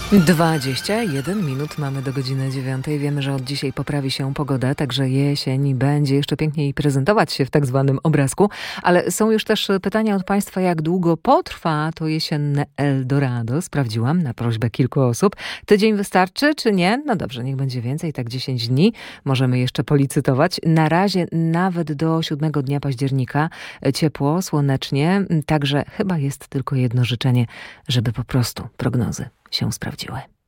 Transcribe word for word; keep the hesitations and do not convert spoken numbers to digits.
dwadzieścia jeden minut mamy do godziny dziewiątej. Wiemy, że od dzisiaj poprawi się pogoda, także jesień będzie jeszcze piękniej prezentować się w tak zwanym obrazku. Ale są już też pytania od Państwa, jak długo potrwa to jesienne Eldorado. Sprawdziłam na prośbę kilku osób. Tydzień wystarczy, czy nie? No dobrze, niech będzie więcej, tak dziesięć dni. Możemy jeszcze policytować. Na razie nawet do siódmego dnia października ciepło, słonecznie. Także chyba jest tylko jedno życzenie, żeby po prostu prognozy się sprawdziły.